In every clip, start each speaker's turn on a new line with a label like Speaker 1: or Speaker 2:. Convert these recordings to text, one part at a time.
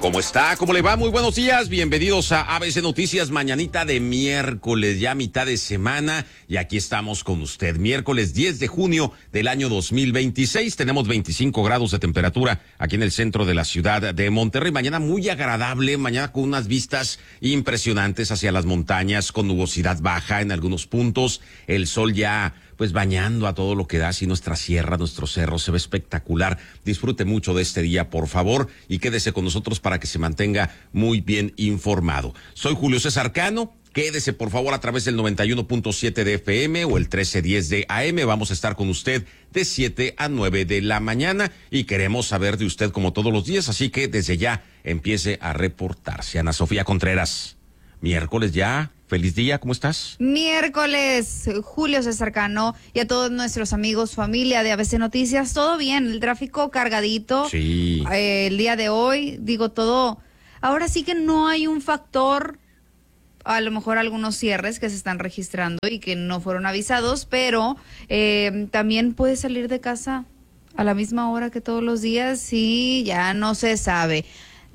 Speaker 1: ¿Cómo está? ¿Cómo le va? Muy buenos días. Bienvenidos a ABC Noticias, mañanita de miércoles, ya mitad de semana. Y aquí estamos con usted. Miércoles 10 de junio del año 2026. Tenemos 25 grados de temperatura aquí en el centro de la ciudad de Monterrey. Mañana muy agradable, mañana con unas vistas impresionantes hacia las montañas, con nubosidad baja en algunos puntos. El sol ya pues bañando a todo lo que da, así nuestra sierra, nuestro cerro, se ve espectacular. Disfrute mucho de este día, por favor, y quédese con nosotros para que se mantenga muy bien informado. Soy Julio César Cano. Quédese, por favor, a través del 91.7 de FM o el 1310 de AM. Vamos a estar con usted de 7 a 9 de la mañana y queremos saber de usted como todos los días, así que desde ya empiece a reportarse. Ana Sofía Contreras, miércoles ya. Feliz día, ¿cómo estás?
Speaker 2: Miércoles, Julio César Cano, y a todos nuestros amigos, familia de ABC Noticias, todo bien, el tráfico cargadito.
Speaker 1: Sí.
Speaker 2: El día de hoy, digo todo, ahora sí que no hay un factor, a lo mejor algunos cierres que se están registrando y que no fueron avisados, pero también puedes salir de casa a la misma hora que todos los días y ya no se sabe.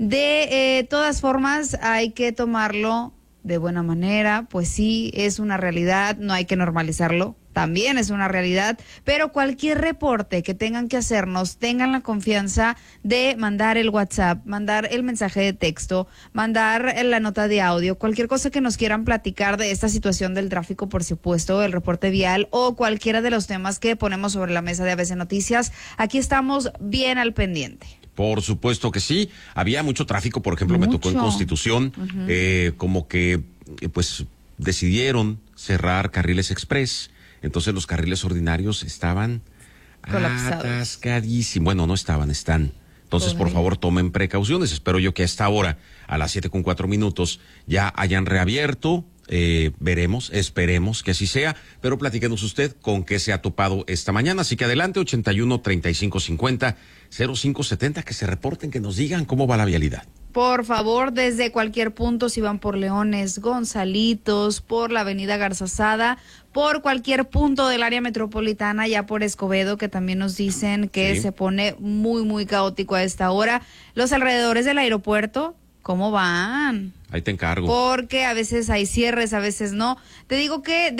Speaker 2: De todas formas, hay que tomarlo de buena manera, pues sí, es una realidad, no hay que normalizarlo, también es una realidad, pero cualquier reporte que tengan que hacernos, tengan la confianza de mandar el WhatsApp, mandar el mensaje de texto, mandar la nota de audio, cualquier cosa que nos quieran platicar de esta situación del tráfico, por supuesto, el reporte vial o cualquiera de los temas que ponemos sobre la mesa de ABC Noticias, aquí estamos bien al pendiente.
Speaker 1: Por supuesto que sí. Había mucho tráfico, por ejemplo, me tocó en Constitución, como que pues decidieron cerrar carriles express. Entonces los carriles ordinarios estaban
Speaker 2: colapsados,
Speaker 1: atascadísimos. Bueno, no estaban, están. Entonces, por favor, tomen precauciones. Espero yo que a esta hora, a las 7:04, ya hayan reabierto. Veremos, esperemos que así sea, pero platíquenos usted con qué se ha topado esta mañana. Así que adelante, 81-3550-0570, que se reporten, que nos digan cómo va la vialidad.
Speaker 2: Por favor, desde cualquier punto, si van por Leones, Gonzalitos, por la avenida Garzazada, por cualquier punto del área metropolitana, ya por Escobedo, que también nos dicen que se pone muy, muy caótico a esta hora. Los alrededores del aeropuerto, ¿cómo van?
Speaker 1: Ahí te encargo.
Speaker 2: Porque a veces hay cierres, a veces no. Te digo que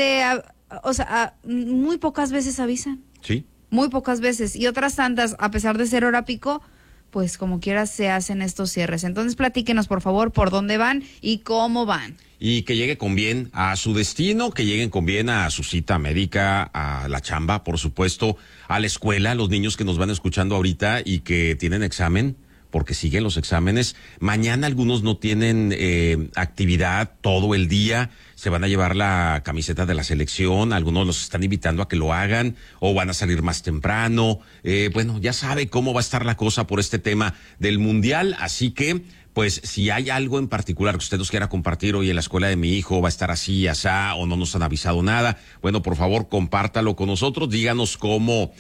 Speaker 2: muy pocas veces avisan.
Speaker 1: Sí.
Speaker 2: Muy pocas veces. Y otras tantas, a pesar de ser hora pico, pues como quiera se hacen estos cierres. Entonces platíquenos, por favor, por dónde van y cómo van.
Speaker 1: Y que llegue con bien a su destino, que lleguen con bien a su cita médica, a la chamba, por supuesto, a la escuela, los niños que nos van escuchando ahorita y que tienen examen, porque siguen los exámenes. Mañana algunos no tienen actividad todo el día, se van a llevar la camiseta de la selección, algunos los están invitando a que lo hagan o van a salir más temprano. Bueno, ya sabe cómo va a estar la cosa por este tema del Mundial, así que pues si hay algo en particular que usted nos quiera compartir, hoy en la escuela de mi hijo va a estar así, asá, o no nos han avisado nada, bueno, por favor, compártalo con nosotros, díganos cómo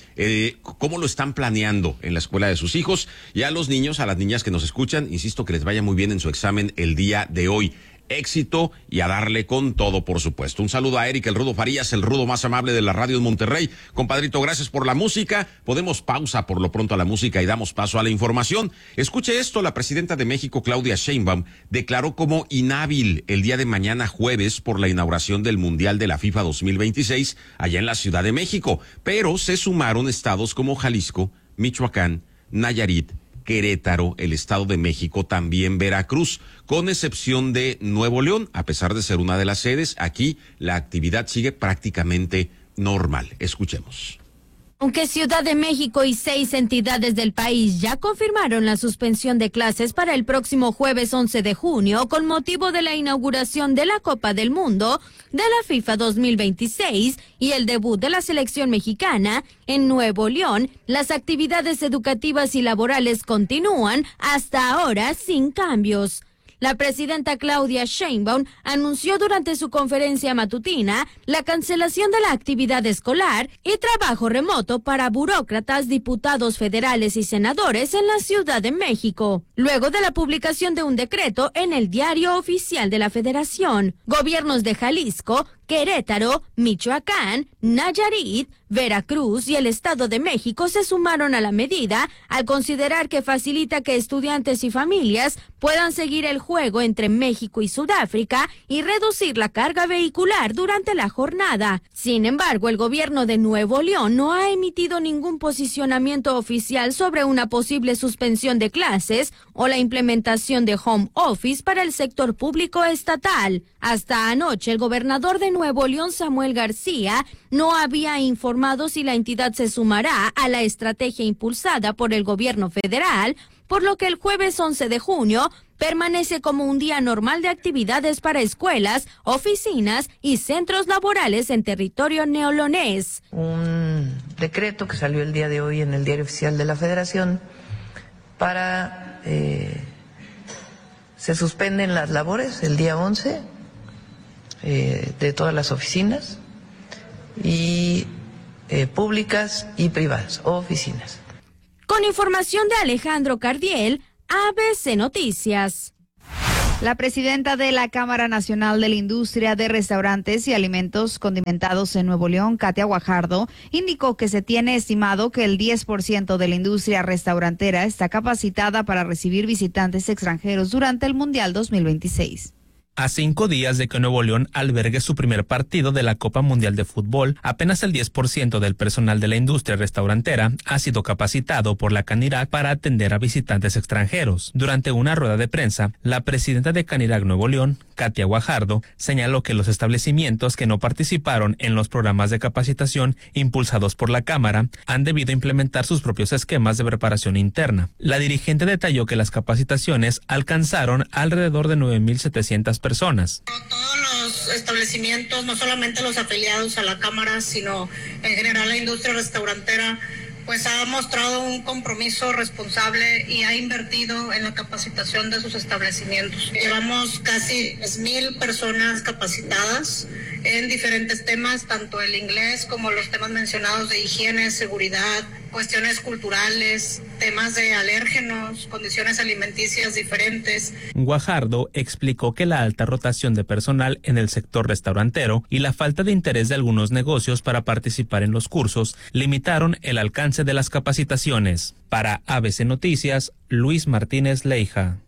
Speaker 1: lo están planeando en la escuela de sus hijos, y a los niños, a las niñas que nos escuchan, insisto, que les vaya muy bien en su examen el día de hoy. Éxito y a darle con todo, por supuesto. Un saludo a Eric, el Rudo Farías, el Rudo más amable de la radio en Monterrey. Compadrito, gracias por la música. Podemos pausa por lo pronto a la música y damos paso a la información. Escuche esto, la presidenta de México, Claudia Sheinbaum, declaró como inhábil el día de mañana jueves por la inauguración del Mundial de la FIFA 2026 allá en la Ciudad de México. Pero se sumaron estados como Jalisco, Michoacán, Nayarit, Querétaro, el Estado de México, también Veracruz, con excepción de Nuevo León. A pesar de ser una de las sedes, aquí la actividad sigue prácticamente normal. Escuchemos.
Speaker 3: Aunque Ciudad de México y 6 entidades del país ya confirmaron la suspensión de clases para el próximo jueves 11 de junio con motivo de la inauguración de la Copa del Mundo de la FIFA 2026 y el debut de la selección mexicana, en Nuevo León, las actividades educativas y laborales continúan hasta ahora sin cambios. La presidenta Claudia Sheinbaum anunció durante su conferencia matutina la cancelación de la actividad escolar y trabajo remoto para burócratas, diputados federales y senadores en la Ciudad de México, luego de la publicación de un decreto en el Diario Oficial de la Federación. Gobiernos de Jalisco, Querétaro, Michoacán, Nayarit, Veracruz y el Estado de México se sumaron a la medida al considerar que facilita que estudiantes y familias puedan seguir el juego entre México y Sudáfrica y reducir la carga vehicular durante la jornada. Sin embargo, el gobierno de Nuevo León no ha emitido ningún posicionamiento oficial sobre una posible suspensión de clases o la implementación de home office para el sector público estatal. Hasta anoche, el gobernador de Nuevo León, Samuel García, no había informado si la entidad se sumará a la estrategia impulsada por el gobierno federal, por lo que el jueves 11 de junio permanece como un día normal de actividades para escuelas, oficinas y centros laborales en territorio neolonés.
Speaker 4: Un decreto que salió el día de hoy en el Diario Oficial de la Federación para se suspenden las labores el día 11 de todas las oficinas y públicas y privadas, oficinas.
Speaker 3: Con información de Alejandro Cardiel, ABC Noticias.
Speaker 2: La presidenta de la Cámara Nacional de la Industria de Restaurantes y Alimentos Condimentados en Nuevo León, Katia Guajardo, indicó que se tiene estimado que el 10% de la industria restaurantera está capacitada para recibir visitantes extranjeros durante el Mundial 2026.
Speaker 5: A 5 días de que Nuevo León albergue su primer partido de la Copa Mundial de Fútbol, apenas el 10% del personal de la industria restaurantera ha sido capacitado por la Canirac para atender a visitantes extranjeros. Durante una rueda de prensa, la presidenta de Canirac Nuevo León, Katia Guajardo, señaló que los establecimientos que no participaron en los programas de capacitación impulsados por la Cámara han debido implementar sus propios esquemas de preparación interna. La dirigente detalló que las capacitaciones alcanzaron alrededor de 9,700 personas.
Speaker 6: Todos los establecimientos, no solamente los afiliados a la Cámara, sino en general la industria restaurantera, pues ha mostrado un compromiso responsable y ha invertido en la capacitación de sus establecimientos. Llevamos casi 1,000 personas capacitadas en diferentes temas, tanto el inglés como los temas mencionados de higiene, seguridad, cuestiones culturales, temas de alérgenos, condiciones alimenticias diferentes.
Speaker 5: Guajardo explicó que la alta rotación de personal en el sector restaurantero y la falta de interés de algunos negocios para participar en los cursos limitaron el alcance de las capacitaciones. Para ABC Noticias, Luis Martínez Leija.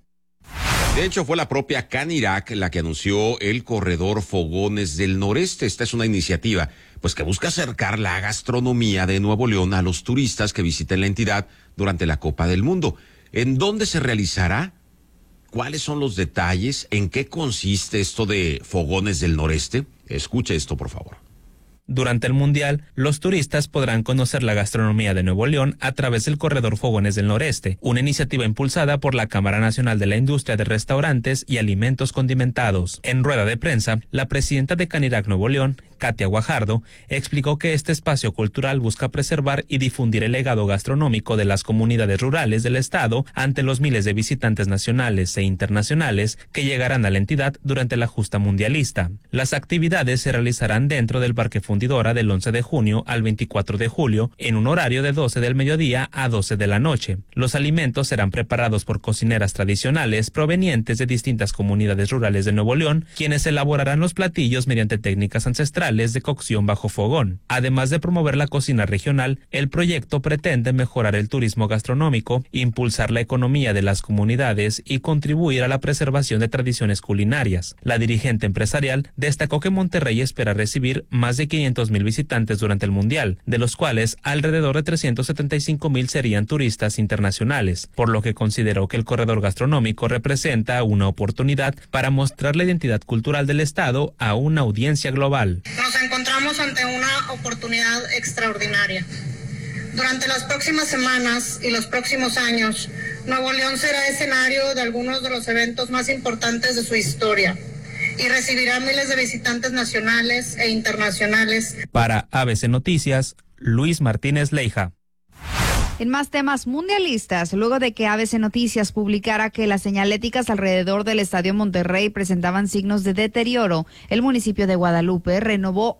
Speaker 1: De hecho, fue la propia Canirac la que anunció el corredor Fogones del Noreste. Esta es una iniciativa pues que busca acercar la gastronomía de Nuevo León a los turistas que visiten la entidad durante la Copa del Mundo. ¿En dónde se realizará? ¿Cuáles son los detalles? ¿En qué consiste esto de Fogones del Noreste? Escuche esto, por favor.
Speaker 5: Durante el Mundial, los turistas podrán conocer la gastronomía de Nuevo León a través del Corredor Fogones del Noreste, una iniciativa impulsada por la Cámara Nacional de la Industria de Restaurantes y Alimentos Condimentados. En rueda de prensa, la presidenta de Canirac Nuevo León, Katia Guajardo, explicó que este espacio cultural busca preservar y difundir el legado gastronómico de las comunidades rurales del estado ante los miles de visitantes nacionales e internacionales que llegarán a la entidad durante la justa mundialista. Las actividades se realizarán dentro del Parque Fundidora del 11 de junio al 24 de julio en un horario de 12 del mediodía a 12 de la noche. Los alimentos serán preparados por cocineras tradicionales provenientes de distintas comunidades rurales de Nuevo León, quienes elaborarán los platillos mediante técnicas ancestrales de cocción bajo fogón. Además de promover la cocina regional, el proyecto pretende mejorar el turismo gastronómico, impulsar la economía de las comunidades y contribuir a la preservación de tradiciones culinarias. La dirigente empresarial destacó que Monterrey espera recibir más de 500,000 visitantes durante el Mundial, de los cuales alrededor de 375,000 serían turistas internacionales, por lo que consideró que el corredor gastronómico representa una oportunidad para mostrar la identidad cultural del estado a una audiencia global.
Speaker 6: Nos encontramos ante una oportunidad extraordinaria. Durante las próximas semanas y los próximos años, Nuevo León será escenario de algunos de los eventos más importantes de su historia y recibirá miles de visitantes nacionales e internacionales.
Speaker 5: Para ABC Noticias, Luis Martínez Leija.
Speaker 2: En más temas mundialistas, luego de que ABC Noticias publicara que las señaléticas alrededor del Estadio Monterrey presentaban signos de deterioro, el municipio de Guadalupe renovó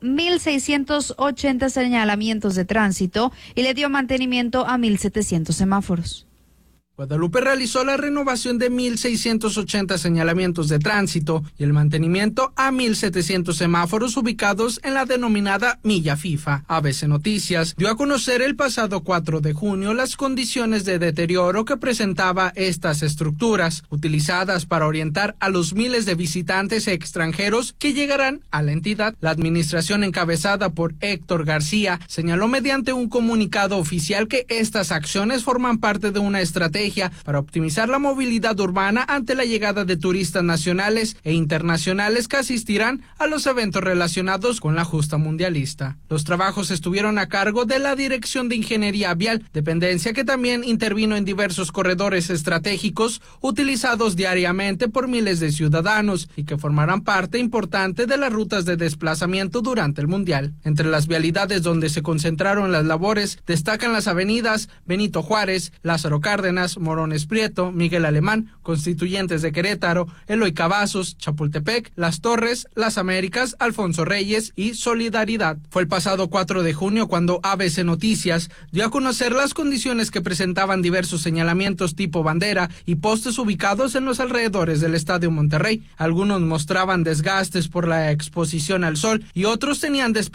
Speaker 2: 1,680 señalamientos de tránsito y le dio mantenimiento a 1,700 semáforos.
Speaker 7: Guadalupe realizó la renovación de 1.680 señalamientos de tránsito y el mantenimiento a 1.700 semáforos ubicados en la denominada Milla FIFA. ABC Noticias dio a conocer el pasado 4 de junio las condiciones de deterioro que presentaba estas estructuras, utilizadas para orientar a los miles de visitantes extranjeros que llegarán a la entidad. La administración encabezada por Héctor García señaló mediante un comunicado oficial que estas acciones forman parte de una estrategia para optimizar la movilidad urbana ante la llegada de turistas nacionales e internacionales que asistirán a los eventos relacionados con la justa mundialista. Los trabajos estuvieron a cargo de la Dirección de Ingeniería Vial, dependencia que también intervino en diversos corredores estratégicos utilizados diariamente por miles de ciudadanos y que formarán parte importante de las rutas de desplazamiento durante el Mundial. Entre las vialidades donde se concentraron las labores destacan las avenidas Benito Juárez, Lázaro Cárdenas, Morones Prieto, Miguel Alemán, Constituyentes de Querétaro, Eloy Cavazos, Chapultepec, Las Torres, Las Américas, Alfonso Reyes y Solidaridad. Fue el pasado 4 de junio cuando ABC Noticias dio a conocer las condiciones que presentaban diversos señalamientos tipo bandera y postes ubicados en los alrededores del Estadio Monterrey. Algunos mostraban desgastes por la exposición al sol y otros tenían